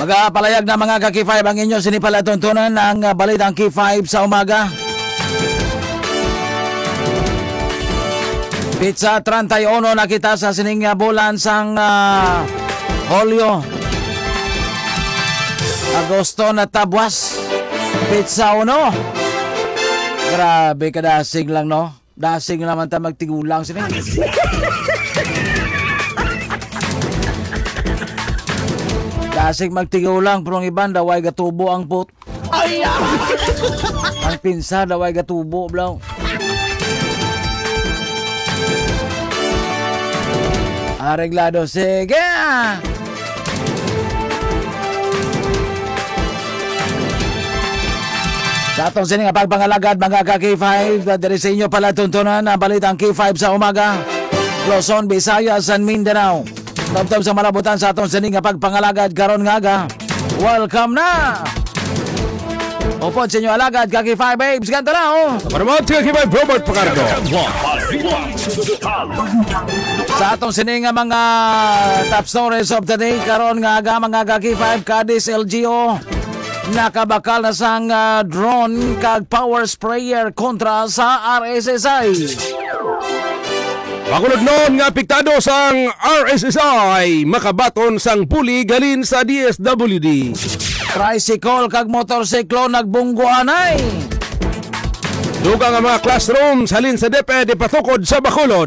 Magapalayag na mga ka-K5 ang inyo sinipalatuntunan ng balitang K5 sa umaga. Pizza 31 nakita sa sining bulan sang Hulyo. Agosto na tabwas. Pizza 1. Grabe ka dasig lang no. Dasig naman ta magtigulang sining. Dasig magtigulang pero ang iban daway gatubo ang put. Ay! Ang pinsa daway gatubo blaw. Areglado, sige! Sa atong sining pagpangalagad mga ka-K5, dali sa inyo pala tuntunan ang balitang K5 sa umaga. Luzon, Visayas, San Mindanao. Tabtab sa malabutan sa atong sining pagpangalagad karon nga aga. Welcome na! Upod sa inyo alagad, ka-K5 babes, ganto na oh! Paramat ka-K5 Robert Pacardo. Sa atong sining mga top stories of the day karon nga aga mga ka-K5, Cadiz LGO nakabakal na sang drone kag power sprayer kontra sa RSSI. Makulod noon nga apektado sang RSSI makabaton sang puli galin sa DSWD. Tricycle kag motorsiklo nagbungguanay. Duga nga mga classrooms halin sa DepEd patukod sa Bacolod.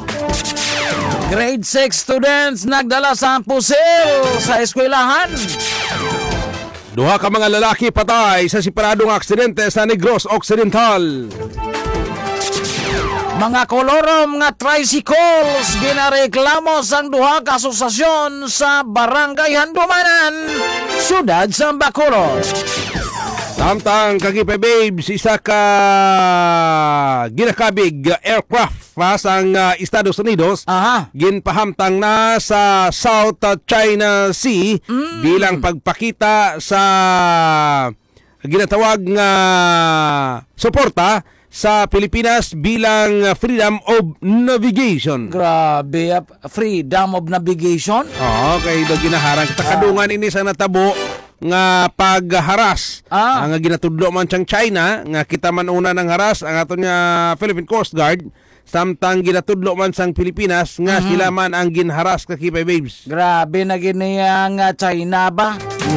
Grade 6 students nagdala sa pusil sa eskwelahan. Duha ka mga lalaki patay sa separadong aksidente sa Negros Occidental. Mga kolorom nga tricycles ginareklamo sang duha ka asosasyon sa Barangay Handumanan, siyudad sa Bacolod. Samtang kagipa babes, isa ka ginakabig aircraft sang Estados Unidos ginpahamtang na sa South China Sea bilang pagpakita sa ginatawag nga suporta sa Pilipinas bilang freedom of navigation. Grabe, freedom of navigation? Oo, kay do ginaharang takadungan ini sa natabo nga pagharas ang ginatudlo man siyang China nga kita man una ng haras ang aton nga Philippine Coast Guard samtang ginatudlo man sang Pilipinas nga sila man ang ginharas ka K5 babes. Grabe na giniyang China ba?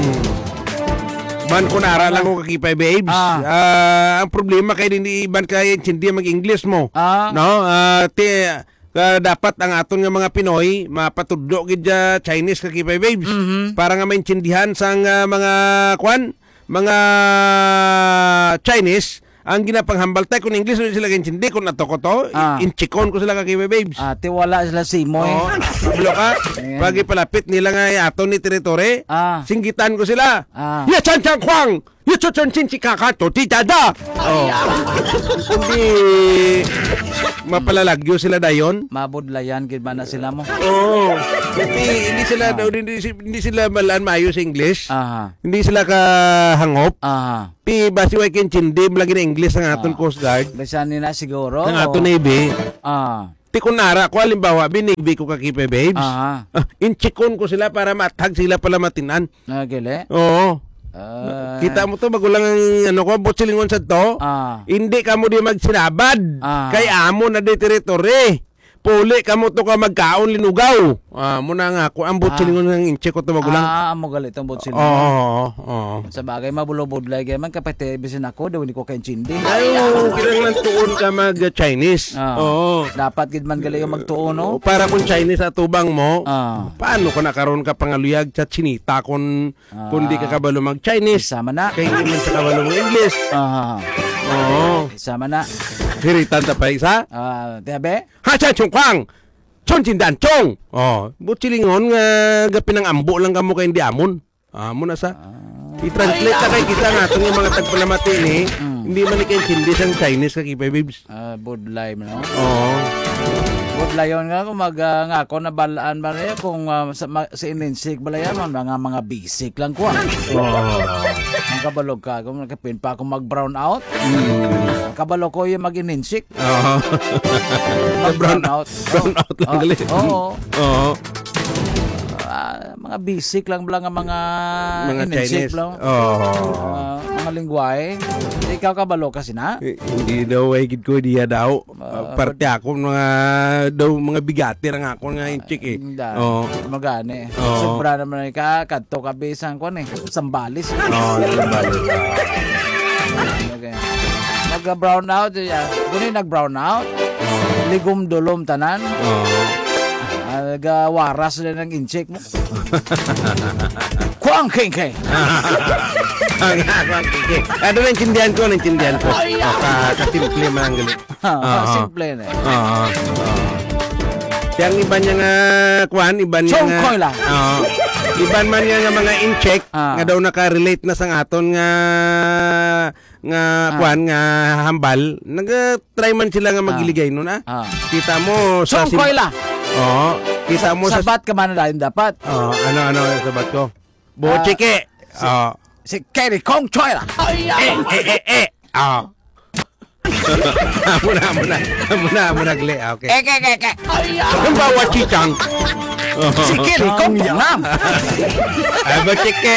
Man kunara lang ko ka K5 babes. Ang problema kay hindi iban kay hindi mag-English mo. No? Dapat ang aton nga mga Pinoy mapatudlo gid Chinese ka K5 babes para nga maintindihan sang mga mga Chinese ang ginapanghambal tayo kung English sila kintindi kung nato ko to inchikon ko sila ka K5 babes. Tiwala sila simoy. Pablo ka pagi palapit nila nga aton ni teritoryo singgitan ko sila. Ya chan chan kwang ya chon chin chikakato titada. Hindi mapalalagyo sila dayon. Mabudlayan gid man na sila mo. Hindi sila malaan maayo sa English. Hindi sila kahangop. Basi way kintindi lagi na English ang aton Coast Guard. Basa nila siguro. Ang aton Navy. Kunara ko halimbawa binigbi ko ka K5 babes. Inchikon ko sila para matag sila pala matinan. Nagili? Oo. Kita mo to magulang ko botsilingon sa to. Hindi ka mo di magsinabad. Kay amo na di teritoryo. Puli ka mo to ka magkaon linugaw. Muna nga ako ang botsilingon ng inche ko to magulang. Amo galit ang botsilingon. Oo. Sa bagay mabulobudlay kay man kapete bisin ako daw hindi ko kay chindi. Ayo, kinahanglan tuon ka mag Chinese. Oo. Dapat gid man gali magtuon no. Para kung Chinese atubang mo, paano ka nakaroon ka pangaluyag sa chinita kung di ka kabalo mag Chinese? Sama na. Kay hindi man sa kabalo mag English. Oo. Sama na. Hiritan ta pa isa? Tiabe? Hacha chung kwang! Chon chindan chong! Butsilingon nga gapin ng ambo lang kamo kay hindi amon. Amon na sa. I-translate na kay kita nga itong mga tagpalamati ni hindi man ikintindi sang Chinese ka K5 babes. Budlay mo no? Oo. Budlayon nga kung nga ako na balaan ba niya kung sa ininsik balayan mga basic lang ko. Ang kabalog ka kung nakapin pa akong mag-brown out. Kabalog ko yung mag-ininsik. Mag-brown out. Brown out lang galit. Oo. mga basic lang nga mga Chinese. lang. Mga lingwahe. Ikaw kabalo kasi na. Hindi daw ay gid ko diya daw. Parte ako mga bigati ra nga ako nga inchik eh. Magani. Sobra naman ka kadto ka bisan ko ni Sambales. Sambales. Okay. Nag-brown out ya. Guni nag-brown out. Ligom dulom tanan. Nag-waras na ng incheck mo. Kuang kengke. Ano naintindihan ko. Kasimple man ang galit. Simple na. Yang iba niya nga iba niya nga Chongkoy lang. Iban man nga mga incheck nga daw naka-relate na sa aton nga hambal. Nag-try man sila nga magiligay no na. Kita mo sa Chongkoy lang. Kita mo sabat ka man na dapat. Ano sabat ko? Bochike. Si Kerry Kong Choi lang. Muna gle. Okay. Ang bawa chichang. Si Kerry Kong Nam. Bochike.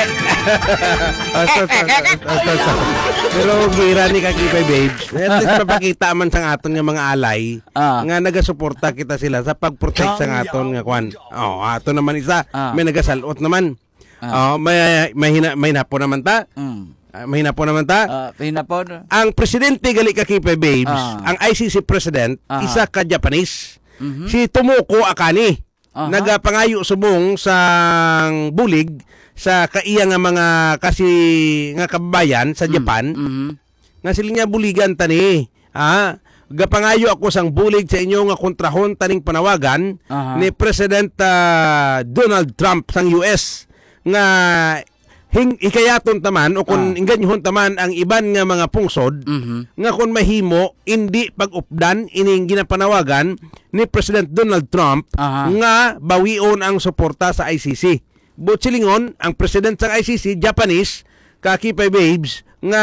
Pero gira ni kakipay babes. At least mapakita man sa aton nga mga alay nga nagasuporta kita sila sa pag-protect sa aton nga kwan. Ato naman isa, may nagasalot naman. May hinapo naman ta. Mahina po naman ta. Ang presidente gali kakipay babes, ang ICC president, isa ka Japanese. Si Tomoko Akane. Nagapangayo subong sang bulig sa kaiya nga mga kasi nga kababayan sa Japan. Nga sila nga buligan tani. Gapangayo ako sang bulig sa inyo nga kontrahon taning panawagan ni President Donald Trump sang US nga ikayaton taman o kung inganyhon taman ang iban nga mga pungsod nga kung mahimo hindi pag-updan ining ginapanawagan ni President Donald Trump nga bawion ang suporta sa ICC. Silingon ang president sa ICC Japanese kakipay babes nga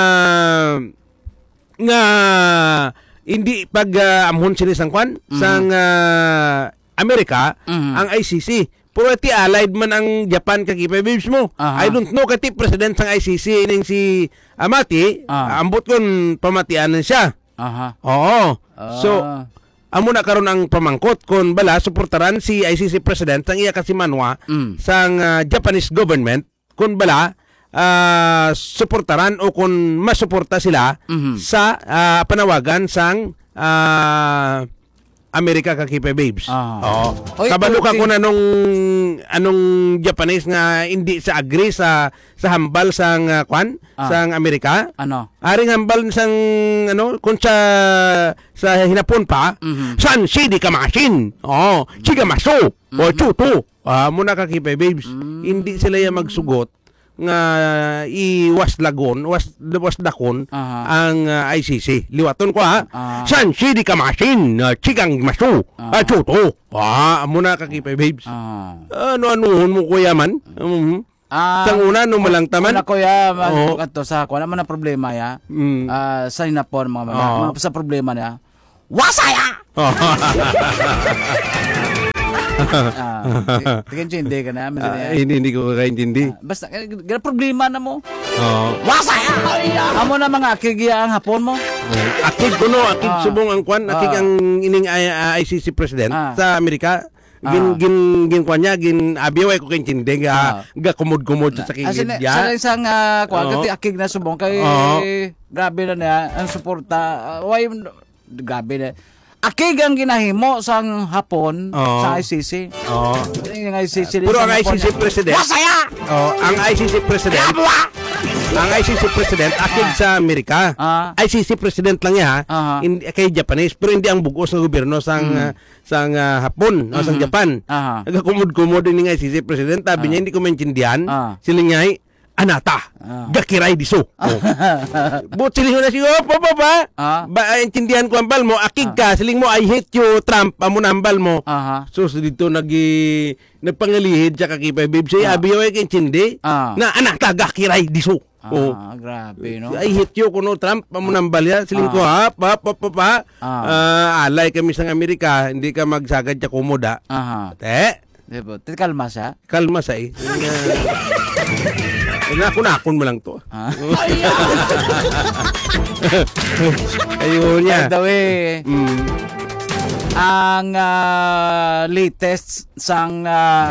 hindi amhon sila sang kwan sang Amerika ang ICC. Pero ti allied man ang Japan kakipay babes mo. I don't know kati president sang ICC ining si Amati, ambot kon pamatian siya. Oo. So amo na karon ang pamangkot kon bala suportaran si ICC president sang iya kasi manwa sang Japanese government kon bala suportaran o kon masuporta sila sa panawagan sang Amerika kakipay babes. Kabalo ka ko na anong Japanese nga hindi sa agree sa hambal sang sang Amerika. Aring hambal sang kung sa hinapon pa, san si di kamasin. Chiga maso. Chuto. Muna kakipay babes. Hindi sila yung magsugot nga was dakon ang ICC. Liwaton ko san si di kamasin chigang masu chuto. Muna kakipay babes. Ano mo kuya man? Sang una no malang taman. Una kuya kadto sa kuan man na problema ya. Sa hinapon mga sa problema niya. Wasaya. Hindi ka na. Hindi ko kakaintindi. Basta, gana problema na mo. Wasaya! Amo na mga akig ang hapon mo. Akig subong ang kwan. Akig ang ining ICC president sa Amerika. Gin kwan niya, abiyaw ko kaintindi. Kumod-kumod sa kigid niya. Sa isang kwan, kati akig na subong. Kay grabe na niya. Ang suporta. Grabe na. Akig ang ginahimo sang hapon sa ICC. Yung ICC. Pero ang ICC president. Wasaya! Ang ICC president. Ang ICC president akig sa Amerika. ICC president lang niya kay Japanese pero hindi ang bugos ng gobyerno sang Hapon o sang Japan. Nagakumod-kumod din ng ICC president. Sabi niya hindi ko maintindihan. Sila niya anata gakiray diso. But siling na siya pa intindihan ko ang bal mo akig ka siling mo I hate you Trump amo nambal mo. So dito nagpangalihid sa kakipay babes ay abiyo ay intindi na anata gakiray diso. Grabe no. I hate you kuno Trump amo nambal ya siling ko alay kami sa Amerika hindi ka magsagad sa komoda. Diba? Kalma siya. Kalma sa nakon mo lang to. Ayun niya. By the way, ang latest sang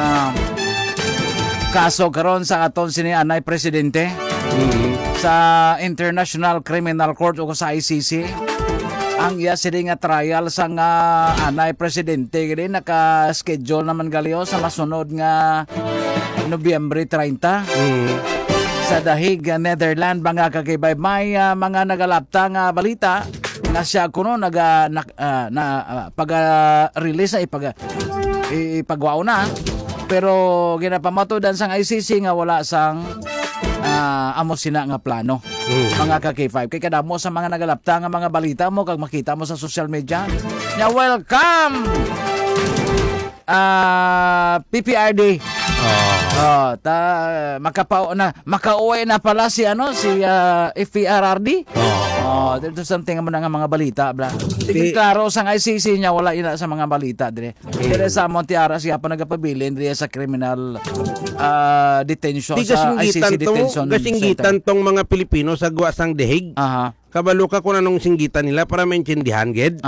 kaso karon sa aton sini anay presidente sa International Criminal Court o sa ICC, ang iya sini nga trial sa anay presidente gani naka-schedule naman galiyo sa masunod nga Nobyembre 30 sa Dahig, Netherlands. Mga kakibay, may mga nagalapta nga balita nga siya kuno pag-release na ipagwao na, pero ginapamatudan sang ICC nga wala sang amo sina nga plano. Mga ka-K5 kay kadamo sa mga nagalapta nga mga balita mo kag makita mo sa social media nya welcome PPRD. Makauwi na pala si FPRRD. Dito something mo na nga mga balita bla. Sige klaro sang ICC nya wala ina sa mga balita dire. Dire sa Montiara siya pa nagapabilin dire sa criminal detention sa ICC detention. Kasinggitan tong mga Pilipino sa gawa sang Dahig. Kabalo ka kung anong singgitan nila para maintindihan gid.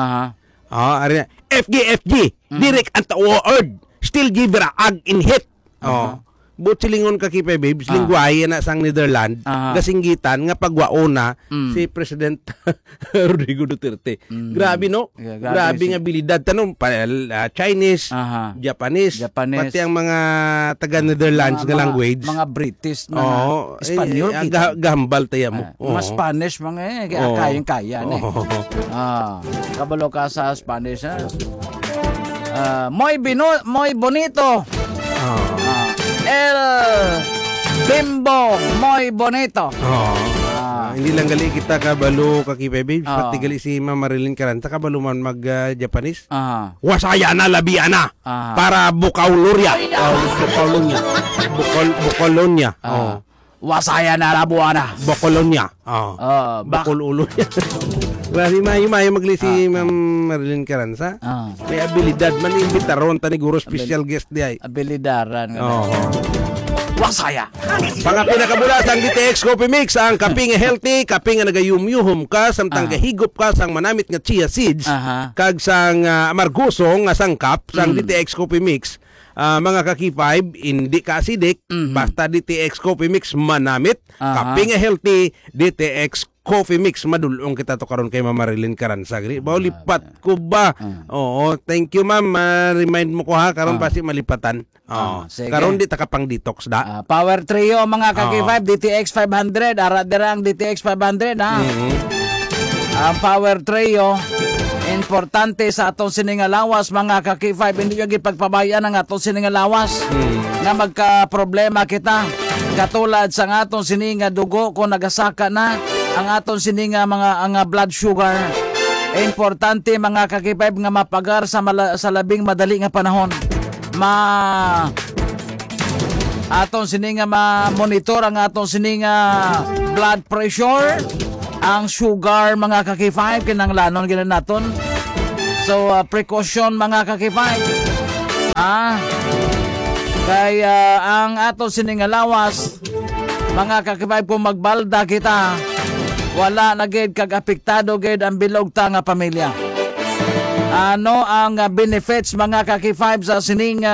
FGFG direct at word still give ag in hit. But silingon ka kipay babes, lingwahe na sang Netherlands, gasinggitan nga pagwaona si President Rodrigo Duterte. Grabe no? Grabe nga abilidad tanong Chinese, Japanese, pati ang mga taga Netherlands nga language. Mga British, mga Espanyol kita. Gahambal tayo mo. Mga Spanish, mga kayang-kaya. Kabalo ka sa Spanish. Muy bonito. El Bimbo muy bonito. Hindi lang gali kita kabalo kakipay babes, pati gali si Ma'am Marilyn Caranta kabalo man mag Japanese. Wasaya na labiana para Bukauloria. Bukolonya. Wasaya na labuana. Bukolonya. Bukululonya. Grabe mayo magli si Ma'am Marilyn Carranza. May abilidad man imbitaron tani guro special guest di ay. Abilidaran. Wasaya. Panga pinakabulatang DTX Coffee Mix ang kape nga healthy, kape nga nagayumyuhom ka samtang gahigop ka sang manamit nga chia seeds kag sang amargusong nga sangkap sang DTX Coffee Mix. Mga kaki-5, hindi ka acidic, basta DTX Coffee Mix manamit, kape nga healthy, DTX Coffee Mix madulong kita to karon kay Ma'am Marilyn Carranza. Lipat ko ba? Oo, thank you ma'am. Remind mo ko ha karon pasi malipatan. Karon di ta ka pang detox da. Power Trio mga kaki-5 DTX 500, ara derang DTX 500 ha. Ang Power Trio importante sa atong sininga lawas mga kaki-5, hindi yung ipagpabayan ang atong sininga lawas na magka-problema kita katulad sa atong sininga dugo kung nagasaka na ang atong sininga ang blood sugar. Importante mga kaki-5 nga mapagar sa labing madali nga panahon. Atong sininga ma-monitor ang atong sininga blood pressure, ang sugar mga kaki-5 kinanglanon gina naton. So precaution mga kaki-5. Kaya ang atong sininga lawas mga kaki-5 kung magbalda kita wala na gid kag apektado gid ang bilog ta nga pamilya. Ano ang benefits mga kaki-5 sa sining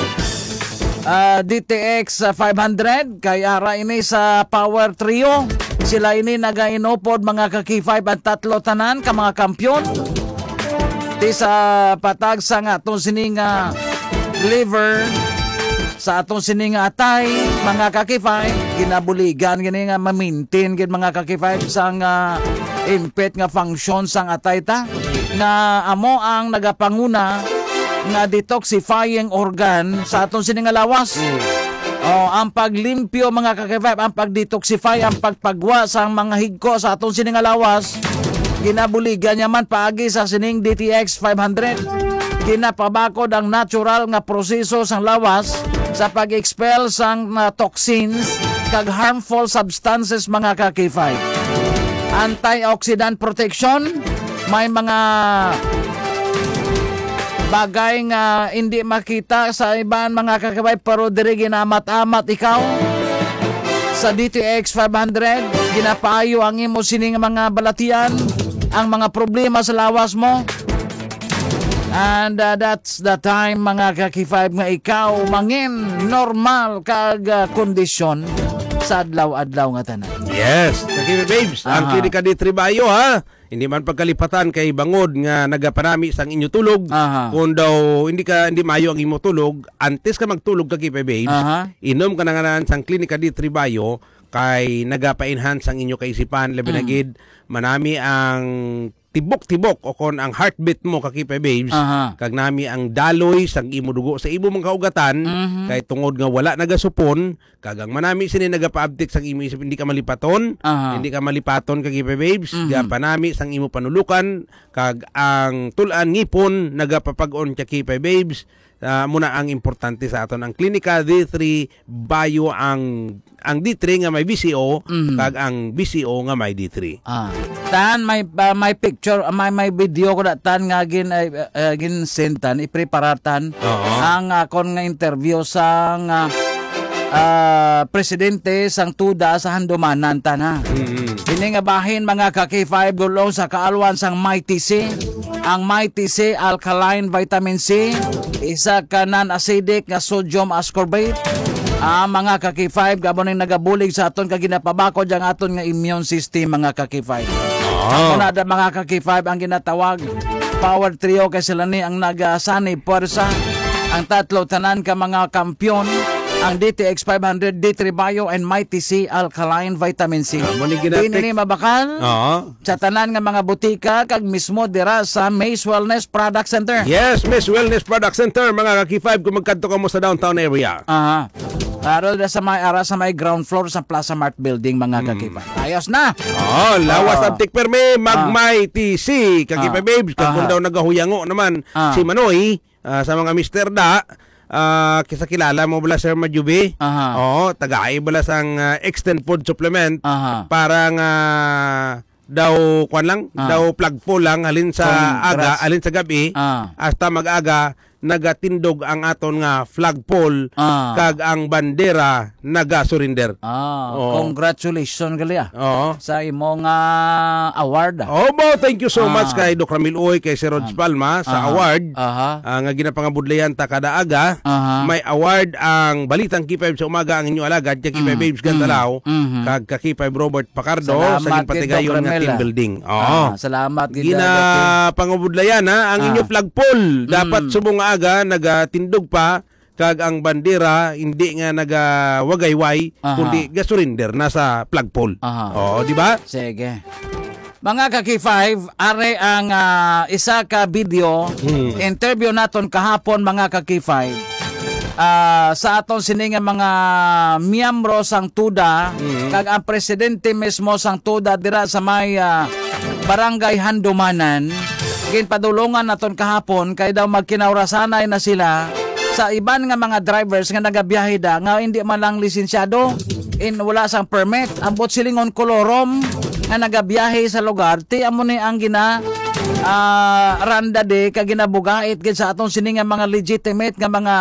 DTX 500 kay ara ini sa Power Trio? Sila ini nagainopod mga kaki-5 at tatlo tanan ka mga kampyon. Di sa patag sa nga atong sining liver, sa atong sining atay mga kaki-5 ginabuligan gini nga ma-maintain gid mga kaki-5 sang impet nga function sang atay ta na amo ang nagapanguna nga detoxifying organ sa atong sining lawas. Ang paglimpyo mga kaki-5, ang pagdetoxify, ang pagpagwa sa mga higko sa atong sining lawas, ginabuligan niya man paagi sa sining DTX 500. Ginapabakod ang natural nga proseso sang lawas sa pag-expel sang toxins kag harmful substances mga kaki-5. Antioxidant protection, may mga bagay nga hindi makita sa ibang mga kakabay pero diri ginamat-amat ikaw sa DTX 500 ginapayo ang imo sining mga balatian ang mga problema sa lawas mo. And that's the time mga kaki-5 nga ikaw mangin normal kag kondisyon sa adlaw-adlaw nga tanan. Yes, Kaki Babes, ang klinika di Tribayo ha. Hindi man pagkalipatan kay bangod nga nagapanami sang inyo tulog. Kung daw hindi mayo ang imo tulog, antes ka magtulog Kaki Babes, inom ka na nga sang klinika di Tribayo kay nagapa-enhance ang inyo kaisipan labi na gid manami ang tibok-tibok o kon ang heartbeat mo Kakipay Babes kag nami ang daloy sang imo dugo sa imo mga kaugatan kay tungod nga wala nagasupon kag ang manami sini nagapaabtik sang imo isip hindi ka malipaton Kakipay Babes panami sang imo panulukan kag ang tulan ngipon nagapapag-on Kakipay Babes. Muna ang importante sa aton ang klinika D3 Bayo ang D3 nga may BCO kag ang BCO nga may D3. Tan may picture may video ko tan nga gin sentan ipreparatan ang kon nga interview sang presidente sang tuda sa Handumanan tan Ini nga bahin mga Kaki-5 gulong sa kaalwan sang Mighty C. Ang Mighty C alkaline vitamin C, isa ka non-acidic nga sodium ascorbate. Mga Kaki-5 gabo ning nagabulig sa aton kag ginapabakod ang aton nga immune system mga Kaki-5. Ako na mga Kaki-5 ang ginatawag power trio kay sila ni ang nagasanay puwersa ang tatlo tanan ka mga kampyon ang DTX 500, D3 Bio, and Mighty C Alkaline Vitamin C. Hindi mabakal sa tanan nga mga butika kag mismo dira sa Maze Wellness Product Center. Yes, Maze Wellness Product Center, mga Kaki-5 kung magkanto ka mo sa downtown area. Pero sa may ground floor sa Plaza Mart Building mga Kaki-5. Ayos na. Lawas abtik perme mag-Mighty C Kaki-5 Babes. Kung daw nagahuyango naman si Manoy sa mga Mr. Da. Kisa kilala mo bala Sir Majubi? Taga-ay bala sang extend food supplement parang daw daw plug full lang halin sa alin sa gabi hasta mag-aga nagatindog ang aton nga flagpole kag ang bandera naga-surrender. Congratulations gali sa imong award. Thank you so much kay Doc Ramil Uy, kay Sir Rods Palma sa award nga ginapangabudlayan ta kada aga. May award ang Balitang K5 sa umaga ang inyo alagad kay K5 Babes Gandalaw kag K5 Robert Pacardo sa ginpatigayon nga team building. Salamat gid. Ginapangabudlayan ang inyo flagpole dapat subong aga nagatindog pa kag ang bandera hindi nga nagawagayway kundi gasurinder nasa flagpole. Di ba? Sige. Mga Kaki-5, are ang isa ka video interview naton kahapon mga Kaki-5 sa aton sining mga miyembro sang tuda kag ang presidente mismo sang tuda dira sa may barangay Handumanan. Ginpadulungan naton kahapon kay daw magkinaurasanay na sila sa iban nga mga drivers nga nagabiyahe da nga hindi man lang lisensyado wala sang permit ambot silingon kolorom nga nagabiyahe sa lugar ti amo ni ang randa de kag ginabugait gid sa aton sini nga mga legitimate nga mga